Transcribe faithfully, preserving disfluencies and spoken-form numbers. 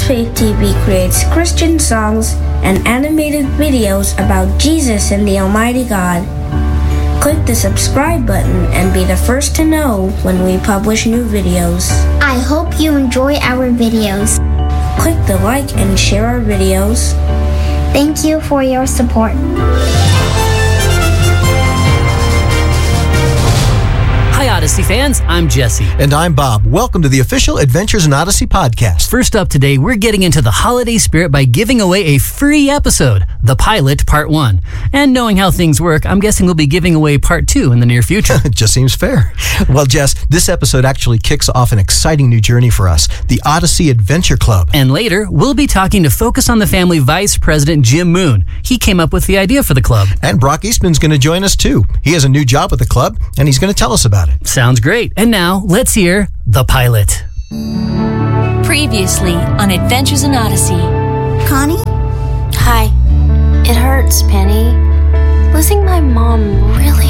Faith T V creates Christian songs and animated videos about Jesus and the Almighty God. Click the subscribe button and be the first to know when we publish new videos. I hope you enjoy our videos. Click the like and share our videos. Thank you for your support. Hi, Odyssey fans. I'm Jesse. And I'm Bob. Welcome to the official Adventures in Odyssey podcast. First up today, we're getting into the holiday spirit by giving away a free episode, The Pilot Part one. And knowing how things work, I'm guessing we'll be giving away Part two in the near future. It just seems fair. Well, Jess, this episode actually kicks off an exciting new journey for us, the Odyssey Adventure Club. And later, we'll be talking to Focus on the Family Vice President Jim Moon. He came up with the idea for the club. And Brock Eastman's going to join us too. He has a new job with the club, and he's going to tell us about it. Sounds great. And now, let's hear The Pilot. Previously on Adventures in Odyssey. Connie? Hi. It hurts, Penny. Losing my mom really